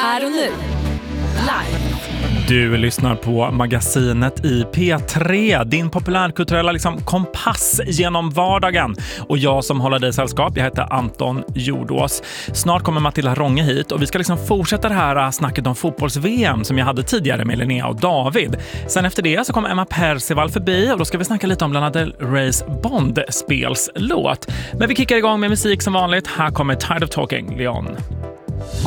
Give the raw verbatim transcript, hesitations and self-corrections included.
Här och nu. Live. Du lyssnar på Magasinet i P tre, din populärkulturella liksom kompass genom vardagen. Och jag som håller dig sällskap, jag heter Anton Jordås. Snart kommer Matilda Ronge hit och vi ska liksom fortsätta det här snacket om fotbolls-V M som jag hade tidigare med Linnea och David. Sen efter det så kommer Emma Percival förbi och då ska vi snacka lite om Lana Del Reys Bond-spelslåt. Men vi kickar igång med musik som vanligt. Här kommer Tired of Talking, Leon.